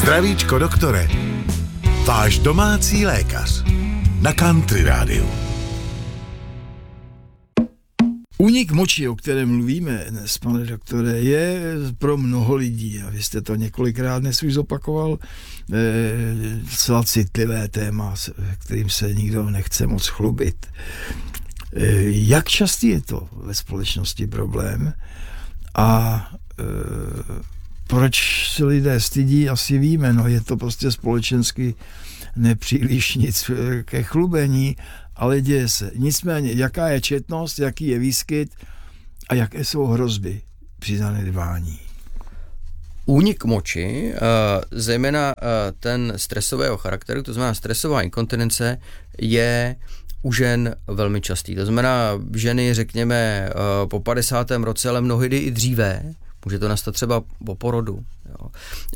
Zdravíčko doktore, váš domácí lékař na Country Rádiu. Únik moči, o kterém mluvíme dnes, pane doktore, je pro mnoho lidí, a vy jste to několikrát dnes už zopakoval, docela citlivé téma, kterým se nikdo nechce moc chlubit. Jak častý je to ve společnosti problém a proč se lidé stydí, asi víme, no je to prostě společensky nepříliš nic ke chlubení, ale děje se. Nicméně, jaká je četnost, jaký je výskyt a jaké jsou hrozby při zanedbání? Únik moči, zejména ten stresového charakteru, to znamená stresová inkontinence, je u žen velmi častý. To znamená ženy, řekněme, po 50. roce, ale mnohdy i dříve, může to nastat třeba po porodu. Jo.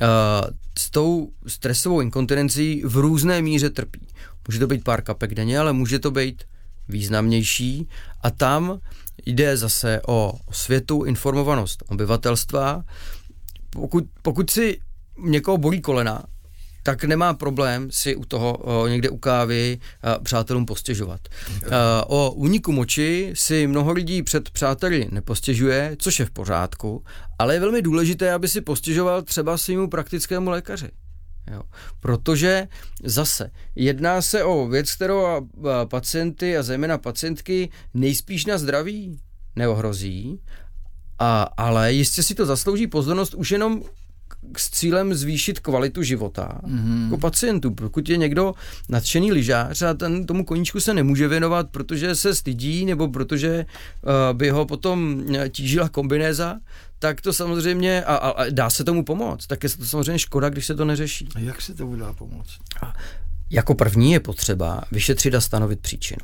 S tou stresovou inkontinencí v různé míře trpí. Může to být pár kapek denně, ale může to být významnější a tam jde zase o osvětu, informovanost obyvatelstva. Pokud si někoho bolí kolena, tak nemá problém si u toho někde u kávy přátelům postěžovat. O úniku moči si mnoho lidí před přáteli nepostěžuje, což je v pořádku, ale je velmi důležité, aby si postěžoval třeba svýmu praktickému lékaři. Jo. Protože zase jedná se o věc, kterou pacienty a zejména pacientky nejspíš na zdraví neohrozí, ale jistě si to zaslouží pozornost už jenom s cílem zvýšit kvalitu života jako pacientů. Pokud je někdo nadšený lyžař a tomu koníčku se nemůže věnovat, protože se stydí nebo protože by ho potom tížila kombinéza, tak to samozřejmě, a dá se tomu pomoct, tak je to samozřejmě škoda, když se to neřeší. A jak se tomu dá pomoct? Jako první je potřeba vyšetřit a stanovit příčinu.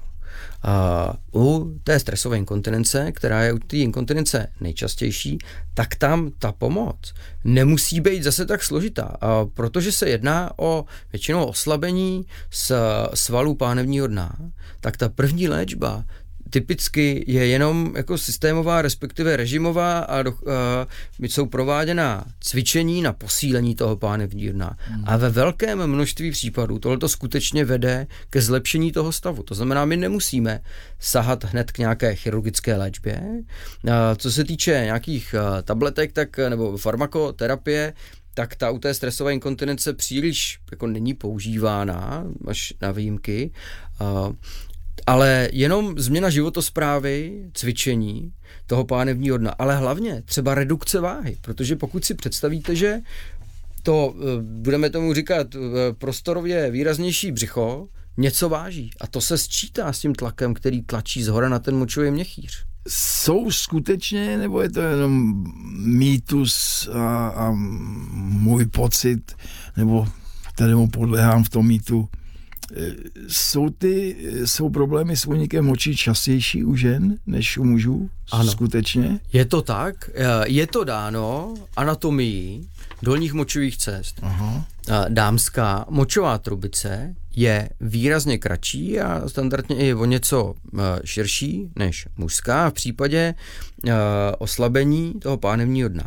U té stresové inkontinence, která je u té inkontinence nejčastější, tak tam ta pomoc nemusí být zase tak složitá, protože se jedná o většinou oslabení svalů pánevního dna, tak ta první léčba typicky je jenom jako systémová, respektive režimová a jsou prováděná cvičení na posílení toho pánevního dna. A ve velkém množství případů tohleto skutečně vede ke zlepšení toho stavu. To znamená, my nemusíme sahat hned k nějaké chirurgické léčbě. Co se týče nějakých tabletek nebo farmakoterapie, tak ta u té stresové inkontinence příliš jako není používána, až na výjimky. Ale jenom změna životosprávy, cvičení toho pánevního dna, ale hlavně třeba redukce váhy, protože pokud si představíte, že to, budeme tomu říkat, prostorově výraznější břicho, něco váží a to se sčítá s tím tlakem, který tlačí zhora na ten močový měchýř. Jsou skutečně, nebo je to jenom mýtus a můj pocit, nebo kterému podléhám v tom mýtu, jsou problémy s únikem moči častější u žen než u mužů? Ano. Skutečně? Je to tak. Je to dáno anatomií dolních močových cest. Aha. Dámská močová trubice je výrazně kratší a standardně i o něco širší než mužská. V případě oslabení toho pánevního dna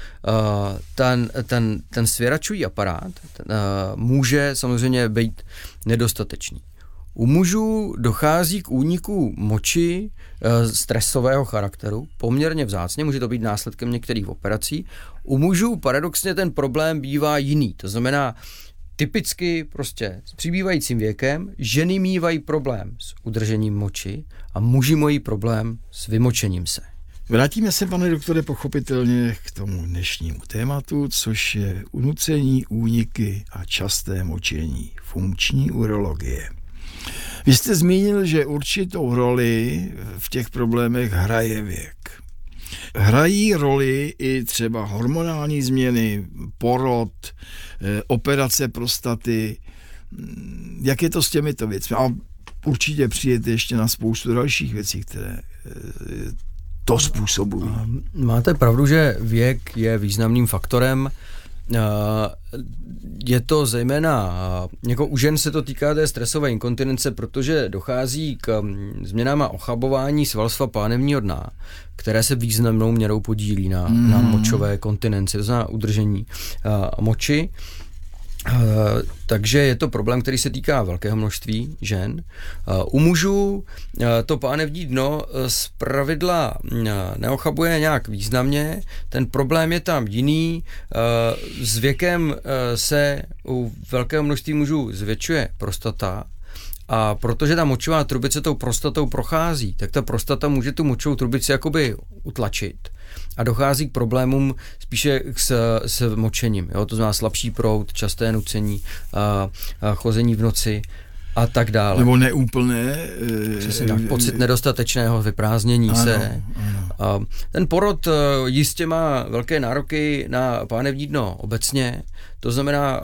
ten svěračový aparát může samozřejmě být nedostatečný. U mužů dochází k úniku moči stresového charakteru, poměrně vzácně, může to být následkem některých operací. U mužů paradoxně ten problém bývá jiný, to znamená typicky prostě s přibývajícím věkem ženy mívají problém s udržením moči a muži mají problém s vymočením se. Vrátíme se, pane doktore, pochopitelně k tomu dnešnímu tématu, což je unucení, úniky a časté močení, funkční urologie. Vy jste zmínil, že určitou roli v těch problémech hraje věk. Hrají roli i třeba hormonální změny, porod, operace prostaty. Jak je to s těmito věcmi? A určitě přijete ještě na spoustu dalších věcí, které to způsobují. Máte pravdu, že věk je významným faktorem. Je to zejména, jako u žen se to týká té stresové inkontinence, protože dochází k změnám a ochabování svalstva pánevního dna, které se významnou měrou podílí na močové kontinenci, to znamená udržení moči. Takže je to problém, který se týká velkého množství žen. U mužů to pánevní dno zpravidla neochabuje nějak významně. Ten problém je tam jiný. S věkem se u velkého množství mužů zvětšuje prostata. A protože ta močová trubice tou prostatou prochází, tak ta prostata může tu močovou trubici jakoby utlačit. A dochází k problémům spíše s močením. Jo? To znamená slabší proud, časté nucení, chození v noci a tak dále. Nebo neúplné. Přesně tak, pocit nedostatečného vyprázdnění se. Ano. Ten porod jistě má velké nároky na pánevní dno obecně. To znamená,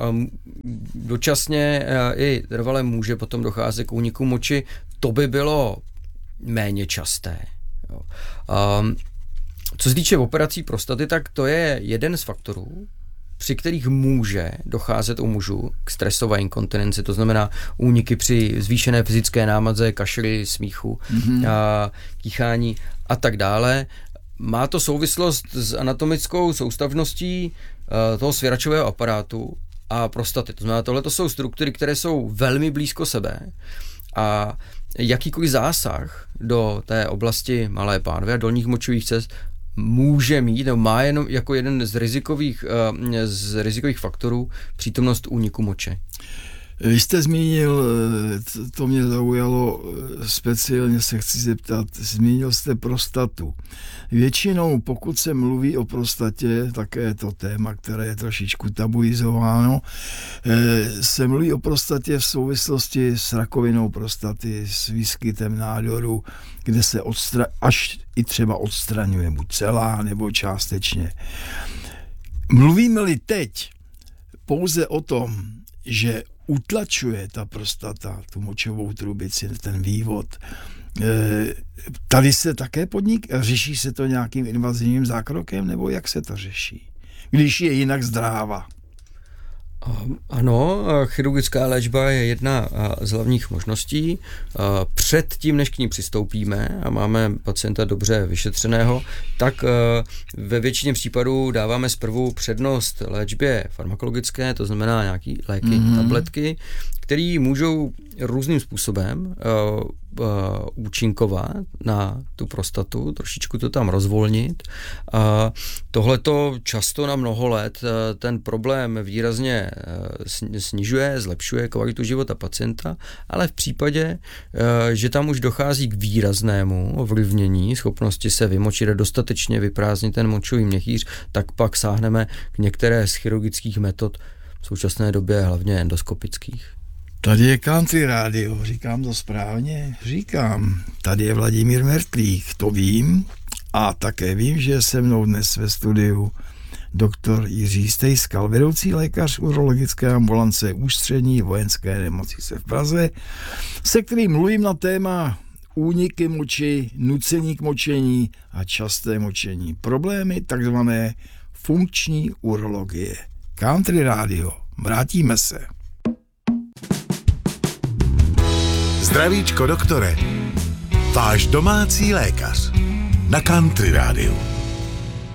dočasně i trvale může potom docházet k úniku moči. To by bylo méně časté. Jo. Co se týče operací prostaty, tak to je jeden z faktorů, při kterých může docházet u mužů k stresové inkontinenci, to znamená úniky při zvýšené fyzické námadze, kašli, smíchu, kýchání a tak dále. Má to souvislost s anatomickou soustavností toho svěračového aparátu a prostaty. To znamená, tohle to jsou struktury, které jsou velmi blízko sebe a jakýkoliv zásah do té oblasti malé pánve a dolních močových cest může mít, nebo má jenom jako jeden z rizikových faktorů přítomnost úniku moče. Vy jste zmínil, to mě zaujalo, speciálně se chci zeptat, zmínil jste prostatu. Většinou, pokud se mluví o prostatě, také je to téma, které je trošičku tabuizováno, se mluví o prostatě v souvislosti s rakovinou prostaty, s výskytem nádoru, kde se až i třeba odstraňuje buď celá nebo částečně. Mluvíme-li teď pouze o tom, že utlačuje ta prostata, tu močovou trubici, ten vývod. Tady se také řeší se to nějakým invazivním zákrokem, nebo jak se to řeší, když je jinak zdráva? Ano, chirurgická léčba je jedna z hlavních možností. Před tím, než k ní přistoupíme a máme pacienta dobře vyšetřeného, tak ve většině případů dáváme zprvu přednost léčbě farmakologické, to znamená nějaké léky, tabletky, které můžou různým způsobem účinkovat na tu prostatu, trošičku to tam rozvolnit. Tohleto často na mnoho let ten problém výrazně snižuje, zlepšuje kvalitu života pacienta, ale v případě, že tam už dochází k výraznému ovlivnění schopnosti se vymočit a dostatečně vyprázdnit ten močový měchýř, tak pak sáhneme k některé z chirurgických metod v současné době hlavně endoskopických. Tady je Country Radio, říkám to správně? Říkám. Tady je Vladimír Mertlík, to vím. A také vím, že je se mnou dnes ve studiu doktor Jiří Stejskal, vedoucí lékař urologické ambulance Ústřední vojenské nemocnice v Praze, se kterým mluvím na téma úniky moči, nucení k močení a časté močení. Problémy takzvané funkční urologie. Country Radio. Vrátíme se. Zdravíčko, doktore. Váš domácí lékař na Country Rádiu.